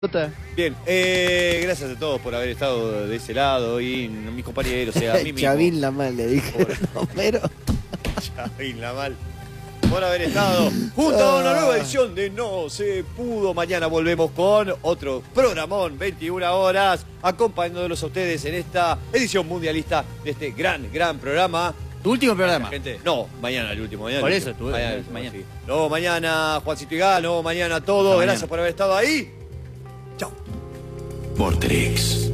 Bien, gracias a todos por haber estado de ese lado y mis compañeros, a mí mismo. Chavín la mal le dije. No, pero... Chavín la mal. Por haber estado junto a una nueva edición de No Se Pudo. Mañana volvemos con otro programón, 21 horas, acompañándolos a ustedes en esta edición mundialista de este gran programa. ¿Tu último programa? Gente, no, mañana el último. Mañana Por el eso, último. mañana. Sí. No, mañana Juancito Igal, no, mañana todo. Hasta Gracias mañana. por haber estado ahí. Chao. Vortrix.